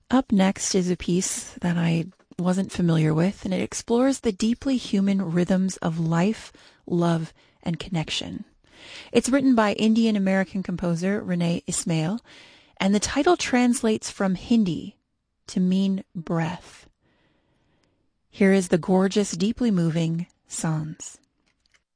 Up next is a piece that I wasn't familiar with, and it explores the deeply human rhythms of life, love, and connection. It's written by Indian American composer Renee Ismail, and the title translates from Hindi to mean breath. Here is the gorgeous, deeply moving Sans.